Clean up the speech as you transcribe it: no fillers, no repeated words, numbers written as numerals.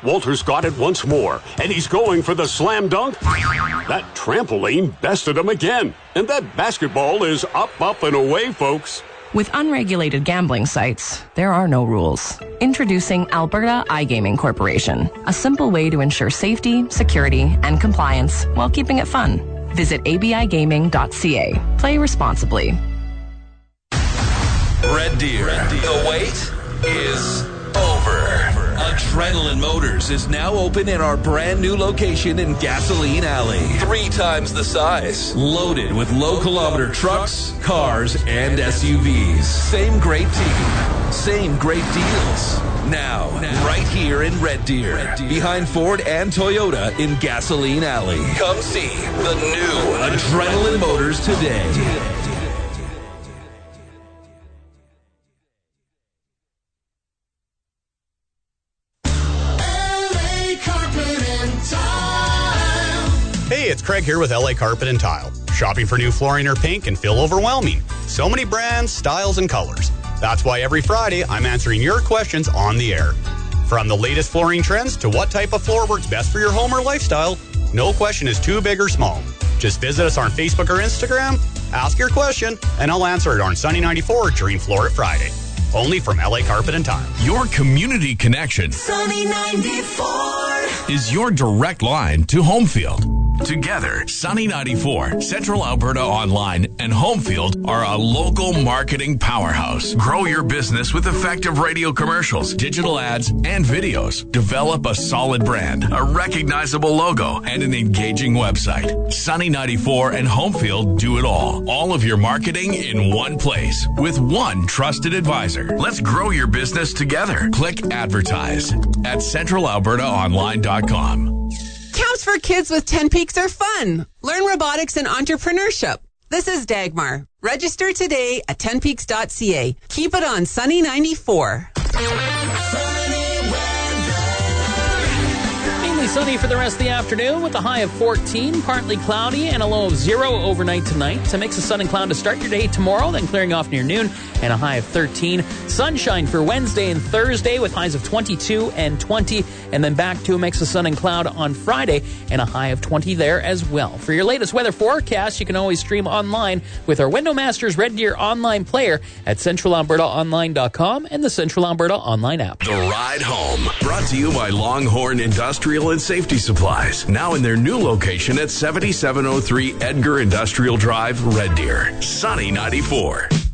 Walter's got it once more, and he's going for the slam dunk. That trampoline bested him again, and that basketball is up, and away, folks. With unregulated gambling sites, there are no rules. Introducing Alberta iGaming Corporation, a simple way to ensure safety, security, and compliance while keeping it fun. Visit abigaming.ca. Play responsibly. Red Deer. The wait is over. Adrenaline Motors is now open in our brand new location in Gasoline Alley. 3 times the size. Loaded with low kilometer trucks, cars, and SUVs. Same great team. Same great deals. Now, right here in Red Deer. Behind Ford and Toyota in Gasoline Alley. Come see the new Adrenaline Motors today. Hey, it's Craig here with LA Carpet and Tile. Shopping for new flooring or paint can feel overwhelming. So many brands, styles, and colors. That's why every Friday I'm answering your questions on the air. From the latest flooring trends to what type of floor works best for your home or lifestyle, no question is too big or small. Just visit us on Facebook or Instagram, ask your question, and I'll answer it on Sunny 94 during Floor It Friday. Only from LA Carpet and Tile. Your community connection. Sunny 94 is your direct line to Homefield. Together, Sunny 94, Central Alberta Online, and Homefield are a local marketing powerhouse. Grow your business with effective radio commercials, digital ads, and videos. Develop a solid brand, a recognizable logo, and an engaging website. Sunny 94 and Homefield do it all. All of your marketing in one place with one trusted advisor. Let's grow your business together. Click advertise at centralalbertaonline.com. Camps for kids with 10 Peaks are fun. Learn robotics and entrepreneurship. This is Dagmar. Register today at 10peaks.ca. Keep it on Sunny 94. Sunny for the rest of the afternoon with a high of 14, partly cloudy, and a low of 0 overnight tonight. A mix of sun and cloud to start your day tomorrow, then clearing off near noon, and a high of 13. Sunshine for Wednesday and Thursday with highs of 22 and 20, and then back to a mix of sun and cloud on Friday, and a high of 20 there as well. For your latest weather forecast, you can always stream online with our Window Masters Red Deer online player at centralalbertaonline.com and the Central Alberta Online app. The Ride Home, brought to you by Longhorn Industrial and Safety Supplies, now in their new location at 7703 Edgar Industrial Drive, Red Deer. Sunny 94.